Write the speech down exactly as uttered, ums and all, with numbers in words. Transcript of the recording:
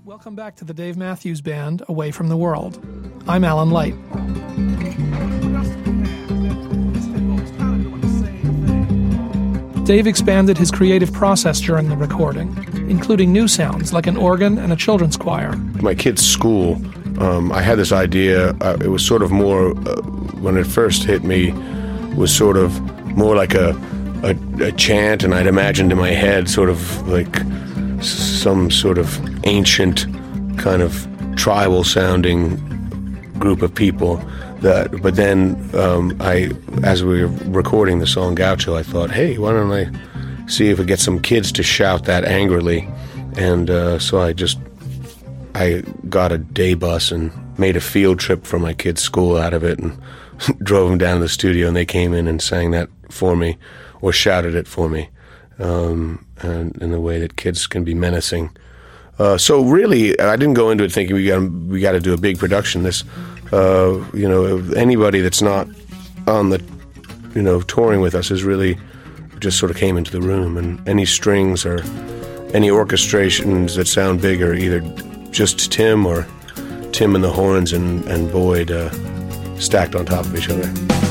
Welcome back to the Dave Matthews Band, Away from the World. I'm Alan Light. Dave expanded his creative process during the recording, including new sounds like an organ and a children's choir. My kid's school, um, I had this idea, uh, it was sort of more, uh, when it first hit me, was sort of more like a, a, a chant, and I'd imagined in my head sort of like some sort of ancient kind of tribal-sounding group of people. That, but then um, I, as we were recording the song Gaucho, I thought, hey, why don't I see if we get some kids to shout that angrily? And uh, so I just, I got a day bus and made a field trip for my kids' school out of it and drove them down to the studio, and they came in and sang that for me, or shouted it for me, um, and in a way that kids can be menacing. Uh, so really, I didn't go into it thinking we got we got to do a big production. This, uh, you know, anybody that's not on the, you know, touring with us is really just sort of came into the room, and any strings or any orchestrations that sound big are either just Tim or Tim and the horns and and Boyd uh, stacked on top of each other.